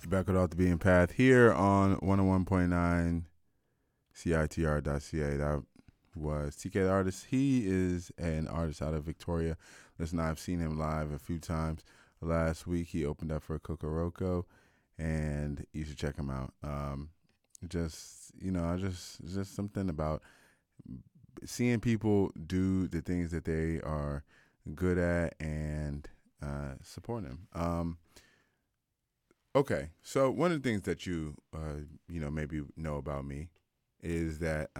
Back with Off the Beaten Path here on 101.9 CITR.ca. That was TK the Artist. He is an artist out of Victoria. Listen, I've seen him live a few times. Last week he opened up for Kokoroko, and you should check him out. Just something about seeing people do the things that they are good at and supporting them. Okay, so one of the things that maybe know about me is that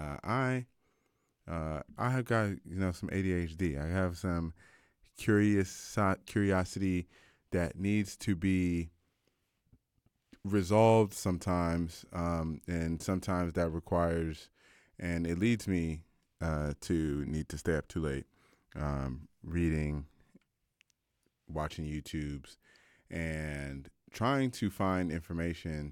I have got some ADHD. I have some curiosity that needs to be resolved sometimes, and sometimes that requires, and it leads me to need to stay up too late, reading, watching YouTubes, and trying to find information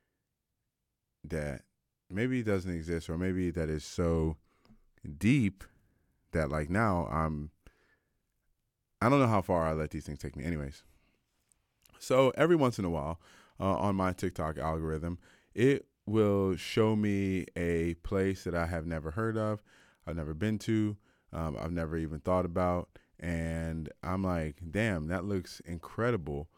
that maybe doesn't exist, or maybe that is so deep that like now I don't know how far I let these things take me. Anyways, so every once in a while on my TikTok algorithm, it will show me a place that I have never heard of, I've never been to, I've never even thought about, and I'm like, damn, that looks incredible.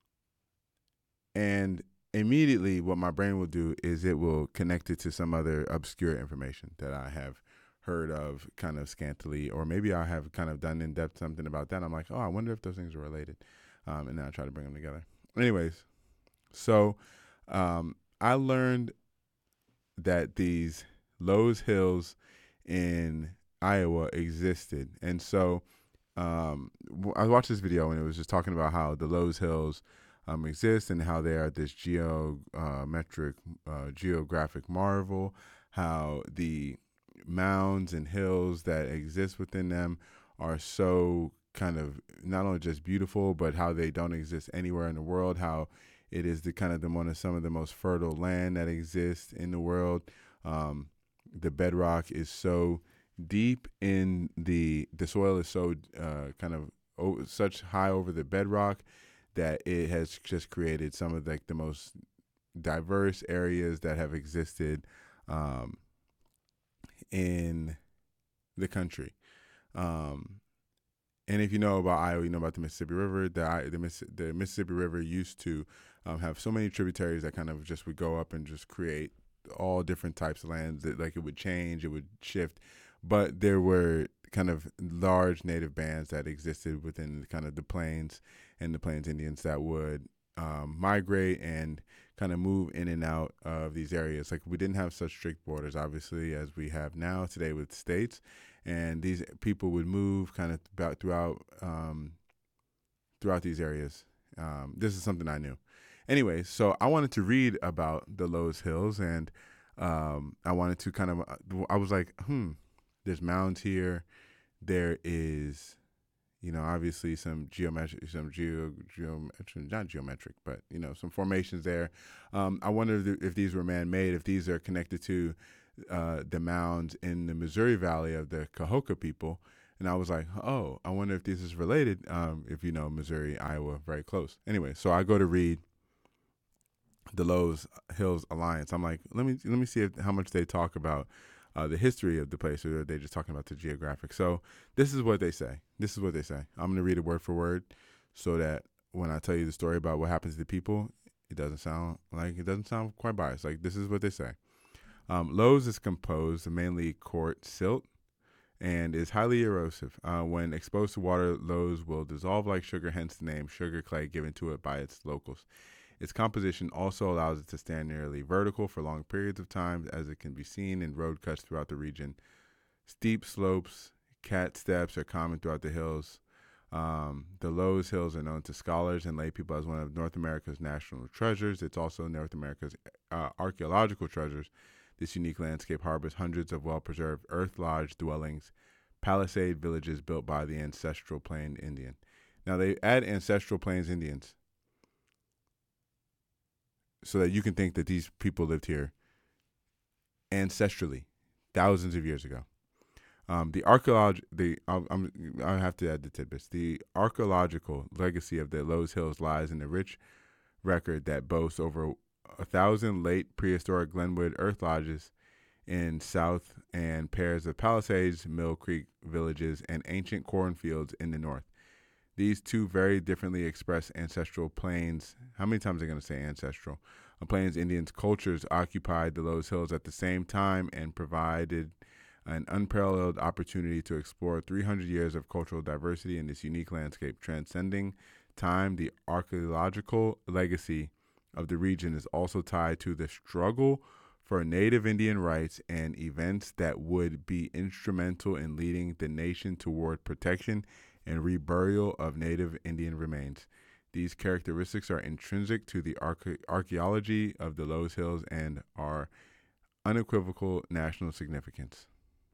And immediately what my brain will do is it will connect it to some other obscure information that I have heard of kind of scantily, or maybe I have kind of done in depth something about that. I'm like, oh, I wonder if those things are related. And then I try to bring them together. Anyways, so I learned that these Lowe's Hills in Iowa existed. And so I watched this video, and it was just talking about how the Lowe's Hills exist and how they are this geographic marvel, how the mounds and hills that exist within them are so kind of not only just beautiful, but how they don't exist anywhere in the world, how it is the kind of some of the most fertile land that exists in the world. The bedrock is so deep in the soil is so such high over the bedrock that it has just created some of like the most diverse areas that have existed in the country. And if you know about Iowa, you know about the Mississippi River. The Mississippi River used to have so many tributaries that kind of just would go up and just create all different types of lands. That like it would change, it would shift, but there were kind of large native bands that existed within kind of the plains and the Plains Indians that would migrate and kind of move in and out of these areas. Like we didn't have such strict borders, obviously, as we have now today with states, and these people would move kind of throughout these areas. This is something I knew. Anyway, so I wanted to read about the Lowe's Hills, and I wanted to kind of, I was like, there's mounds here. There is, obviously some not geometric, but, some formations there. I wondered if these were man-made, if these are connected to the mounds in the Missouri Valley of the Cahokia people. And I was like, oh, I wonder if this is related, if you know Missouri, Iowa, very close. Anyway, so I go to read the Lowe's Hills Alliance. I'm like, let me see how much they talk about the history of the place, or are they just talking about the geographic? So this is what they say. I'm going to read it word for word so that when I tell you the story about what happens to the people, it doesn't sound quite biased. Like, this is what they say. Lowe's is composed of mainly quartz silt and is highly erosive. When exposed to water, Lowe's will dissolve like sugar, hence the name sugar clay given to it by its locals. Its composition also allows it to stand nearly vertical for long periods of time, as it can be seen in road cuts throughout the region. Steep slopes, cat steps are common throughout the hills. The Lowe's Hills are known to scholars and lay people as one of North America's national treasures. It's also North America's archaeological treasures. This unique landscape harbors hundreds of well-preserved earth lodge dwellings, palisade villages built by the ancestral Plains Indian. Now, they add ancestral Plains Indians so that you can think that these people lived here ancestrally, thousands of years ago. I have to add the tidbits. The archaeological legacy of the Lowe's Hills lies in the rich record that boasts over 1,000 late prehistoric Glenwood earth lodges in south and pairs of Palisades, Mill Creek villages, and ancient cornfields in the north. These two very differently expressed ancestral plains. How many times are they going to say ancestral? Plains Indians' cultures occupied the Loess Hills at the same time and provided an unparalleled opportunity to explore 300 years of cultural diversity in this unique landscape. Transcending time, the archaeological legacy of the region is also tied to the struggle for Native Indian rights and events that would be instrumental in leading the nation toward protection and reburial of Native Indian remains. These characteristics are intrinsic to the archaeology of the Loess Hills and are unequivocal national significance.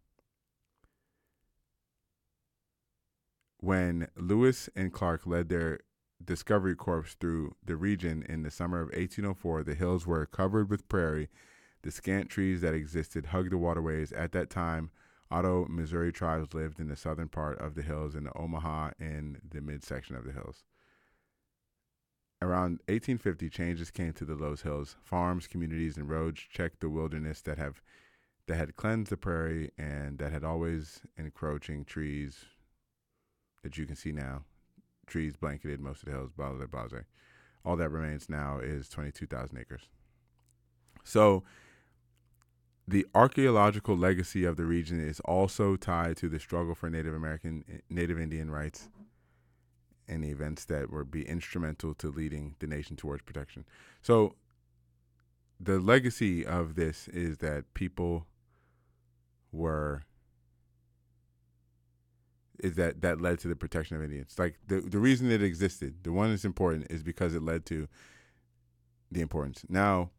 When Lewis and Clark led their discovery corps through the region in the summer of 1804, the hills were covered with prairie. The scant trees that existed hugged the waterways. At that time, Ottawa, Missouri tribes lived in the southern part of the hills and the Omaha in the midsection of the hills. Around 1850, changes came to the Loess Hills. Farms, communities, and roads checked the wilderness that had cleansed the prairie and that had always encroaching trees that you can see now. Trees blanketed most of the hills, blah, blah, blah, blah. All that remains now is 22,000 acres. So the archaeological legacy of the region is also tied to the struggle for Native Indian rights and the events that would be instrumental to leading the nation towards protection. So the legacy of this is that people that led to the protection of Indians. Like the reason it existed, the one that's important, is because it led to the importance. Now,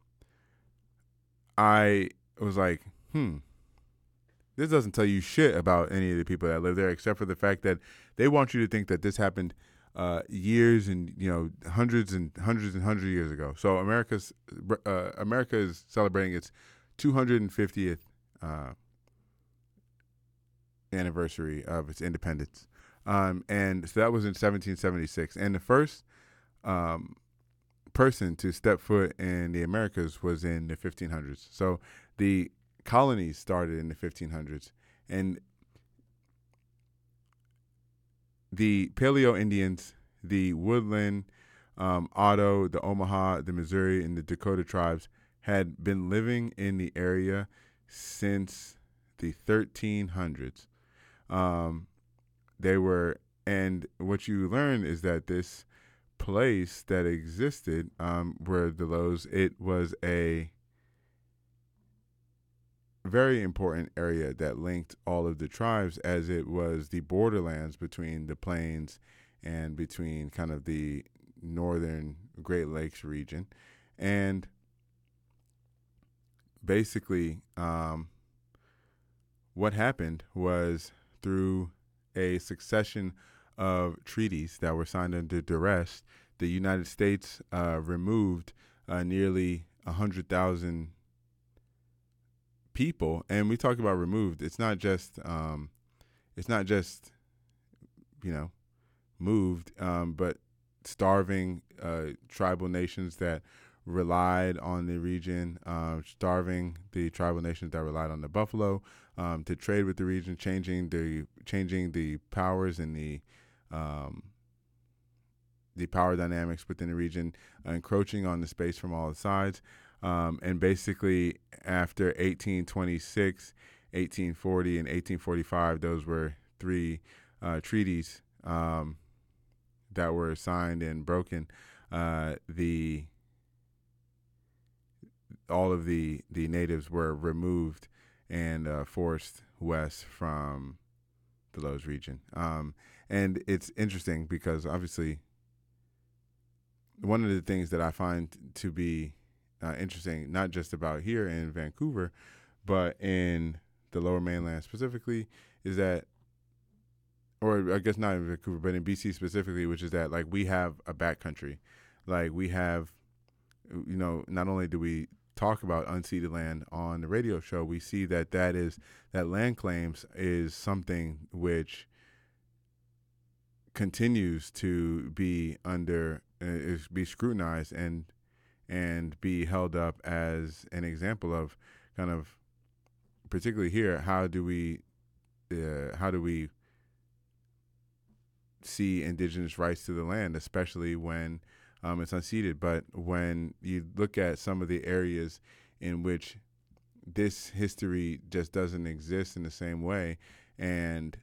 I was like, this doesn't tell you shit about any of the people that live there, except for the fact that they want you to think that this happened years and hundreds and hundreds and hundreds of years ago. So America is celebrating its 250th anniversary of its independence, and so that was in 1776. And the first person to step foot in the Americas was in the 1500s. So the colonies started in the 1500s, and the Paleo Indians, the Woodland, Otto, the Omaha, the Missouri, and the Dakota tribes had been living in the area since the 1300s. And what you learn is that this place that existed, where the Loess, it was a very important area that linked all of the tribes, as it was the borderlands between the plains and between kind of the northern Great Lakes region. And basically, what happened was, through a succession of treaties that were signed under duress, the United States removed nearly 100,000 people. And we talk about removed. It's not just moved, but starving tribal nations that relied on the region, starving the tribal nations that relied on the buffalo to trade with the region, changing the powers and the power dynamics within the region, encroaching on the space from all sides. And basically, after 1826, 1840, and 1845, those were three treaties that were signed and broken. All of the natives were removed and forced west from the Loess region. And it's interesting because, obviously, one of the things that I find to be interesting, not just about here in Vancouver, but in the Lower Mainland specifically, is that, or I guess not in Vancouver, but in BC specifically, which is that, like, we have a backcountry. Like, we have, not only do we talk about unceded land on the radio show, we see that land claims is something which continues to be under is be scrutinized and be held up as an example of kind of, particularly here, how do we see indigenous rights to the land, especially when it's unceded. But when you look at some of the areas in which this history just doesn't exist in the same way, and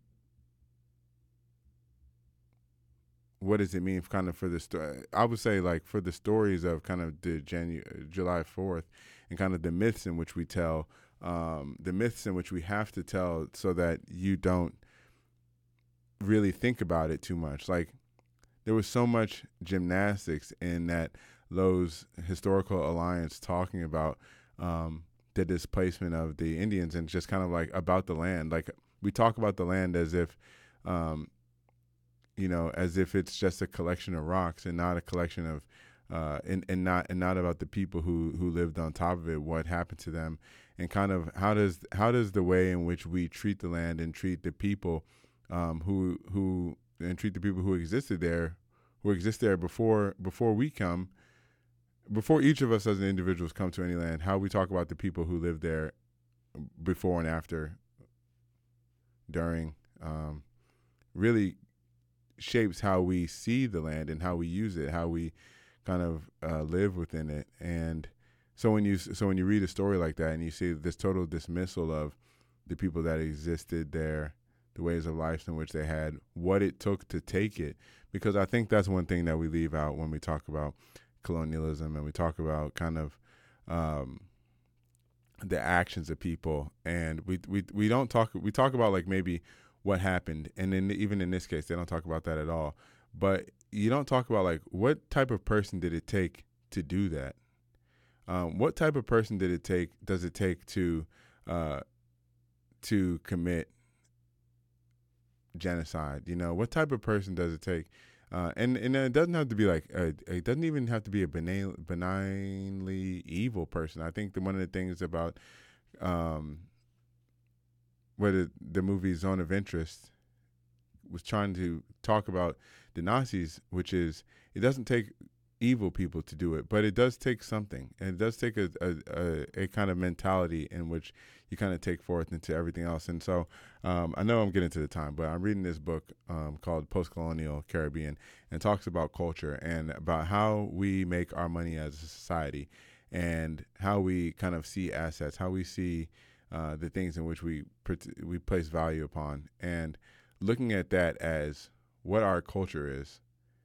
what does it mean kind of for the story? I would say like for the stories of kind of the July 4th and kind of the myths in which we tell, the myths in which we have to tell so that you don't really think about it too much. Like there was so much gymnastics in that Lowe's historical alliance talking about the displacement of the Indians and just kind of like about the land. Like we talk about the land as if um, as if it's just a collection of rocks and not a collection of, and not about the people who lived on top of it, what happened to them, and kind of how does the way in which we treat the land and treat the people, who and treat the people who existed there, who exist there before we come, before each of us as individuals come to any land, how we talk about the people who lived there before and after, during, really shapes how we see the land and how we use it, how we kind of live within it. And so when you read a story like that and you see this total dismissal of the people that existed there, the ways of life in which they had, what it took to take it, because I think that's one thing that we leave out when we talk about colonialism and we talk about kind of um, the actions of people, and we don't talk, we talk about like maybe what happened, and then even in this case they don't talk about that at all. But you don't talk about like what type of person did it take to do that. What type of person does it take uh, to commit genocide? What type of person does it take? And it doesn't have to be like it doesn't even have to be a benignly evil person. I think one of the things about um, the movie Zone of Interest was trying to talk about the Nazis, which is it doesn't take evil people to do it, but it does take something, and it does take a kind of mentality in which you kind of take forth into everything else. And so I know I'm getting to the time, but I'm reading this book called Post-Colonial Caribbean, and talks about culture and about how we make our money as a society, and how we kind of see assets, how we see the things in which we place value upon, and looking at that as what our culture is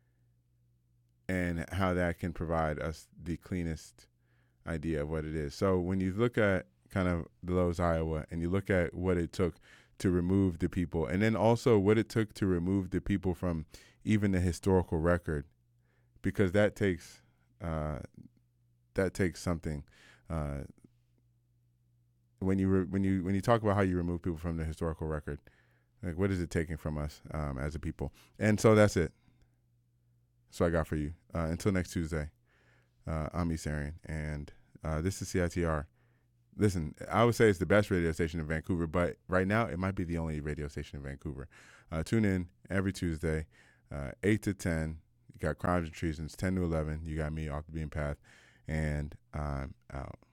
and how that can provide us the cleanest idea of what it is. So when you look at kind of the Lowe's, Iowa, and you look at what it took to remove the people, and then also what it took to remove the people from even the historical record, because uh, that takes something. Uh, when you talk about how you remove people from the historical record, like what is it taking from us as a people? And so that's it. So I got for you. Until next Tuesday, I'm Isarian, and this is CITR. Listen, I would say it's the best radio station in Vancouver, but right now it might be the only radio station in Vancouver. Tune in every Tuesday, 8 to 10. You got Crimes and Treasons, 10 to 11. You got me off the beaten path, and I'm out.